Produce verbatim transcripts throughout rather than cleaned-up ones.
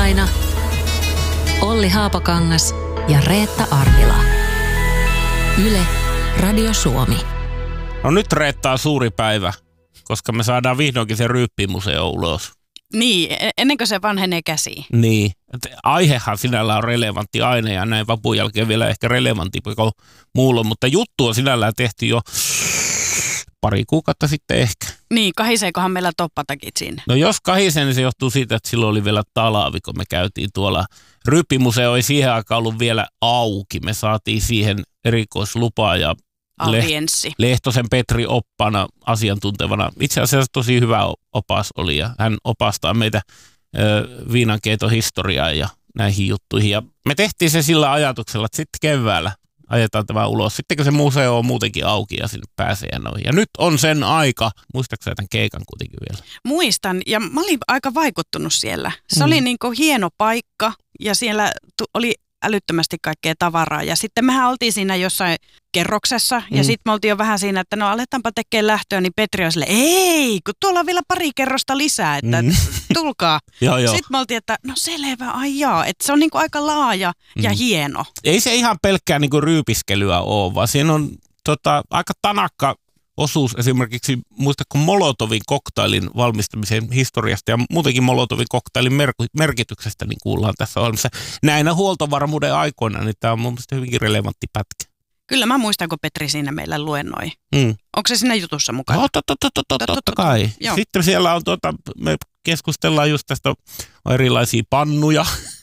Laina, Olli Haapakangas ja Reetta Arvila. Yle, Radio Suomi. No nyt Reettaa suuri päivä, koska me saadaan vihdoinkin se Ryyppimuseo ulos. Niin, ennen kuin se vanhenee käsiin. Niin, aihehan sinällään on relevantti aine ja näin vapun jälkeen vielä ehkä relevantti kuin muulla, mutta juttu on sinällään tehty jo pari kuukautta sitten ehkä. Niin, kahiseekohan meillä toppatakit sinne? No jos kahisee, niin se johtuu siitä, että silloin oli vielä talvi, kun me käytiin tuolla. Ryyppimuseo ei siihen aikaan ollut vielä auki. Me saatiin siihen erikoislupaa ja Audienssi. Lehtosen Petri oppana asiantuntevana. Itse asiassa tosi hyvä opas oli ja hän opastaa meitä ö, viinankeiton-historiaan ja näihin juttuihin. Ja me tehtiin se sillä ajatuksella, että sitten keväällä ajetaan tämä ulos. Sitten kun se museo on muutenkin auki ja sinne pääsee ja noin. Ja nyt on sen aika. Muistatko sä tämän keikan kuitenkin vielä? Muistan ja mä olin aika vaikuttunut siellä. Se mm. oli niin kuin hieno paikka ja siellä tu- oli älyttömästi kaikkea tavaraa. Ja sitten mehän oltiin siinä jossain kerroksessa ja mm. sitten me oltiin jo vähän siinä, että no aletaanpa tekemään lähtöä, niin Petri on silleen, ei, kun tuolla on vielä pari kerrosta lisää, että mm. tulkaa. joo, joo. Sitten me oltiin, että no selvä, ai jaa, että se on niinku aika laaja mm. ja hieno. Ei se ihan pelkkää niinku ryypiskelyä ole, vaan siinä on tota, aika tanakka osuus esimerkiksi, muistatko Molotovin koktailin valmistamisen historiasta ja muutenkin Molotovin koktailin merkityksestä, niin kuullaan tässä ohjelmassa. Näinä huoltovarmuuden aikoina, niin tämä on mun mielestä hyvinkin relevantti pätkä. Kyllä mä muistan, kun Petri siinä meillä luennoi. Mm. Onko se siinä jutussa mukana? No, totta, totta, totta, totta kai. Sitten siellä on, tuota, me keskustellaan just tästä erilaisia pannuja.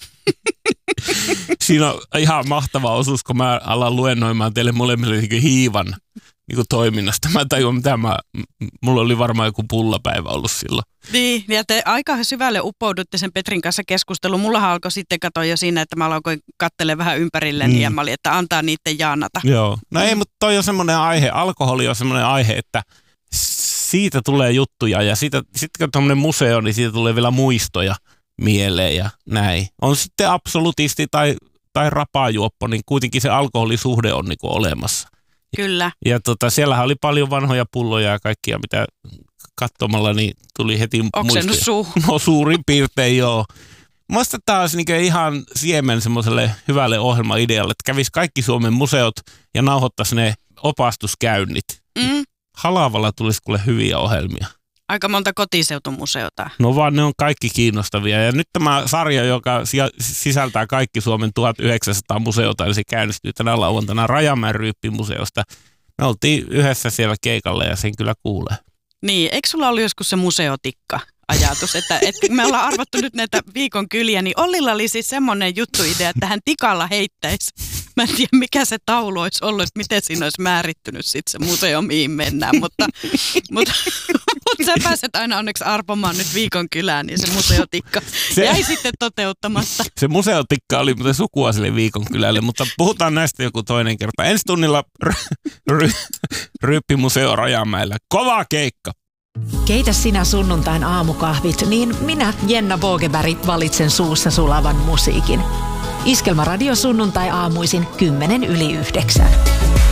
Siinä on ihan mahtava osuus, kun mä alan luennoimaan teille molemmille hiivan niin kuin toiminnasta. Mä tajuan, mitä mä, mulla oli varmaan joku pullapäivä ollut silloin. Niin, ja te aika syvälle uppoudutte sen Petrin kanssa keskusteluun. Mullahan alkoi sitten katsoa jo siinä, että mä aloin katselemaan vähän ympärille, mm. ja mä olin, että antaa niiden jaanata. Joo, no ei, mutta toi on semmoinen aihe, alkoholi on semmoinen aihe, että siitä tulee juttuja, ja sitten kun tämmöinen museo, niin siitä tulee vielä muistoja mieleen ja näin. On sitten absolutisti tai, tai rapajuoppo, niin kuitenkin se alkoholisuhde on niin kuin olemassa. Kyllä. Ja tota, siellähän oli paljon vanhoja pulloja ja kaikkia, mitä katsomalla niin tuli heti oksennut suu. No suurin piirtein joo. Musta taas niin ihan siemen semmoiselle hyvälle ohjelmaidealle, että kävisi kaikki Suomen museot ja nauhoittaisi ne opastuskäynnit. Mm. Halavalla tulisi kuule hyviä ohjelmia. Aika monta kotiseutumuseota. No vaan ne on kaikki kiinnostavia. Ja nyt tämä sarja, joka sisältää kaikki Suomen tuhatyhdeksänsataa museota, niin se käynnistyy tänä lauantaina Rajamäen Ryyppimuseosta. Me oltiin yhdessä siellä keikalla ja sen kyllä kuulee. Niin, eikö sulla ollut joskus se museotikka ajatus, että, että me ollaan arvattu nyt näitä viikon kyliä, niin Ollilla oli siis semmoinen juttuidea, että hän tikalla heittäisi. Mä en tiedä, mikä se taulu olisi ollut, että miten siinä olisi määrittynyt sitten se museo, mihin mennään, mutta, mutta, mutta sä pääset aina onneksi arpomaan nyt viikon kylään, niin se museotikka se, jäi sitten toteuttamatta. Se museotikka oli muuten sukua sille viikon kylälle, mutta puhutaan näistä joku toinen kerta. Ensi tunnilla ry- ry- Ryyppimuseo Rajamäellä. Kova keikka! Keitä sinä sunnuntain aamukahvit, niin minä, Jenna Bogeberg, valitsen suussa sulavan musiikin. Iskelmä Radio sunnuntai aamuisin kymmenen yli yhdeksän.